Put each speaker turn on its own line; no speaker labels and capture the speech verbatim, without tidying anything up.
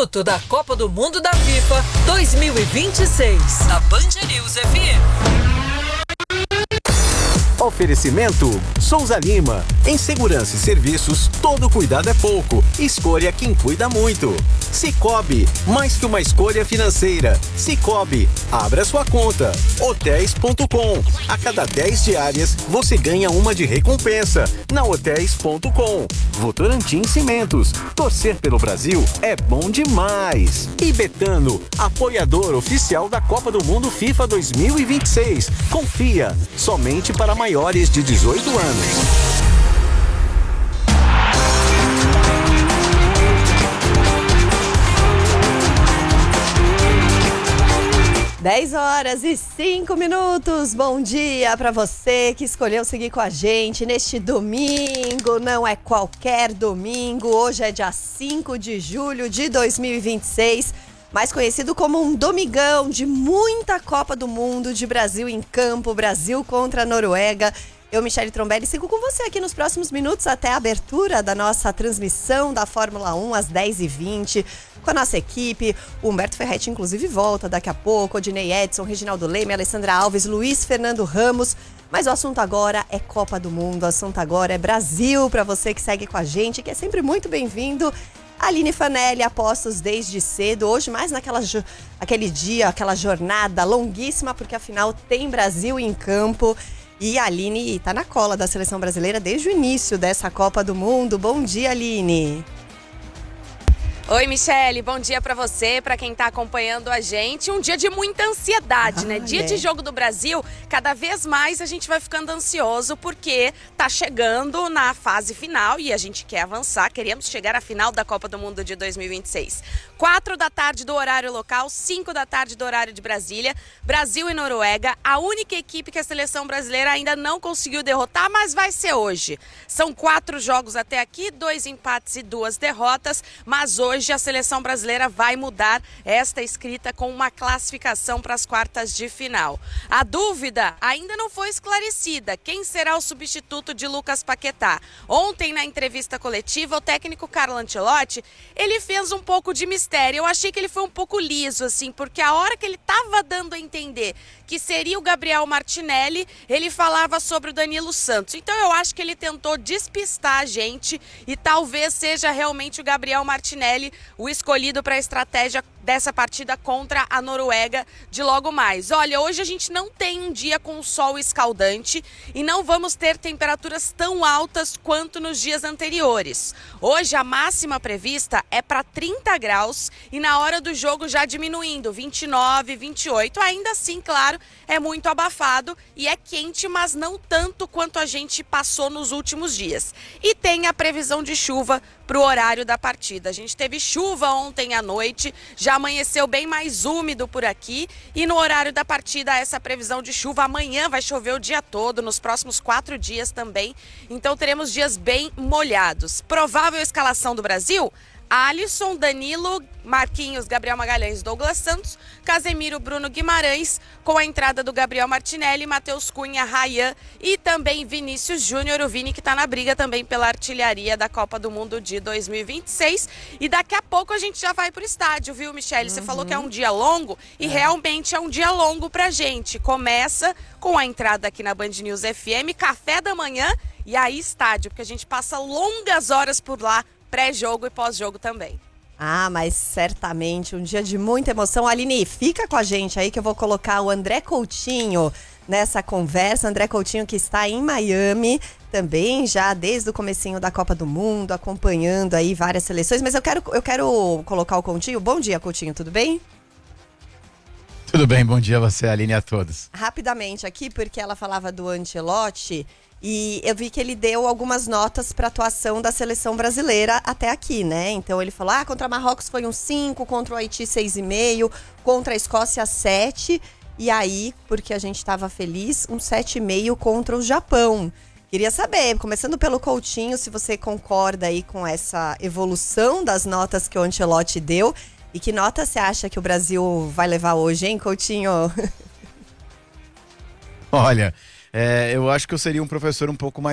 minuto da Copa do Mundo da FIFA dois mil e vinte e seis, na Band News F M.
Oferecimento Souza Lima. Em segurança e serviços, todo cuidado é pouco. Escolha quem cuida muito. Cicobi, mais que uma escolha financeira. Cicobi, abra sua conta. Hotéis ponto com. A cada dez diárias, você ganha uma de recompensa. Na Hotéis ponto com. Votorantim Cimentos. Torcer pelo Brasil é bom demais. E Betano, apoiador oficial da Copa do Mundo FIFA dois mil e vinte e seis. Confia, somente para maiores de dezoito anos.
dez horas e cinco minutos. Bom dia para você que escolheu seguir com a gente neste domingo. Não é qualquer domingo. Hoje é dia cinco de julho de dois mil e vinte e seis, mais conhecido como um domingão de muita Copa do Mundo, de Brasil em campo, Brasil contra a Noruega. Eu, Michele Trombelli, sigo com você aqui nos próximos minutos até a abertura da nossa transmissão da Fórmula um às dez e vinte, com a nossa equipe. O Humberto Ferretti, inclusive, volta daqui a pouco. Odinei Edson, Reginaldo Leme, Alessandra Alves, Luiz Fernando Ramos. Mas o assunto agora é Copa do Mundo, o assunto agora é Brasil, para você que segue com a gente, que é sempre muito bem-vindo. Aline Fanelli, apostos desde cedo, hoje mais naquela aquele dia, aquela jornada longuíssima, porque afinal tem Brasil em campo. E a Aline tá na cola da seleção brasileira desde o início dessa Copa do Mundo. Bom dia, Aline.
Oi, Michele, bom dia pra você, pra quem tá acompanhando a gente. Um dia de muita ansiedade, ah, né? Dia é. de jogo do Brasil, cada vez mais a gente vai ficando ansioso porque tá chegando na fase final e a gente quer avançar, queremos chegar à final da Copa do Mundo de dois mil e vinte e seis. Quatro da tarde do horário local, cinco da tarde do horário de Brasília, Brasil e Noruega, a única equipe que a seleção brasileira ainda não conseguiu derrotar, mas vai ser hoje. São quatro jogos até aqui, dois empates e duas derrotas, mas hoje Hoje a seleção brasileira vai mudar esta escrita com uma classificação para as quartas de final. A dúvida ainda não foi esclarecida. Quem será o substituto de Lucas Paquetá? Ontem, na entrevista coletiva, o técnico Carlo Ancelotti, ele fez um pouco de mistério. Eu achei que ele foi um pouco liso, assim, porque a hora que ele estava dando a entender que seria o Gabriel Martinelli, ele falava sobre o Danilo Santos. Então eu acho que ele tentou despistar a gente e talvez seja realmente o Gabriel Martinelli o escolhido para a estratégia dessa partida contra a Noruega de logo mais. Olha, hoje a gente não tem um dia com sol escaldante e não vamos ter temperaturas tão altas quanto nos dias anteriores. Hoje a máxima prevista é para trinta graus e na hora do jogo já diminuindo, vinte e nove, vinte e oito. Ainda assim, claro, é muito abafado e é quente, mas não tanto quanto a gente passou nos últimos dias. E tem a previsão de chuva para o horário da partida. A gente teve chuva ontem à noite, já amanheceu bem mais úmido por aqui e no horário da partida essa previsão de chuva. Amanhã vai chover o dia todo, nos próximos quatro dias também, então teremos dias bem molhados. Provável escalação do Brasil: Alisson, Danilo, Marquinhos, Gabriel Magalhães, Douglas Santos, Casemiro, Bruno Guimarães, com a entrada do Gabriel Martinelli, Matheus Cunha, Ryan e também Vinícius Júnior, o Vini que está na briga também pela artilharia da Copa do Mundo de dois mil e vinte e seis. E daqui a pouco a gente já vai pro estádio, viu, Michele? Você uhum. falou que é um dia longo e é. realmente é um dia longo pra gente. Começa com a entrada aqui na Band News F M, café da manhã e aí estádio, porque a gente passa longas horas por lá, pré-jogo e pós-jogo também.
Ah, mas certamente um dia de muita emoção. Aline, fica com a gente aí que eu vou colocar o André Coutinho nessa conversa. André Coutinho que está em Miami também, já desde o comecinho da Copa do Mundo, acompanhando aí várias seleções. Mas eu quero, eu quero colocar o Coutinho. Bom dia, Coutinho, tudo bem?
Tudo bem, bom dia a você, Aline, e a todos.
Rapidamente aqui, porque ela falava do Ancelotti e eu vi que ele deu algumas notas para a atuação da seleção brasileira até aqui, né? Então ele falou, ah, contra Marrocos foi um cinco, contra o Haiti seis vírgula cinco, contra a Escócia sete, e aí, porque a gente estava feliz, um sete vírgula cinco contra o Japão. Queria saber, começando pelo Coutinho, se você concorda aí com essa evolução das notas que o Ancelotti deu. E que nota você acha que o Brasil vai levar hoje, hein, Coutinho?
Olha, é, eu acho que eu seria um professor um pouco mais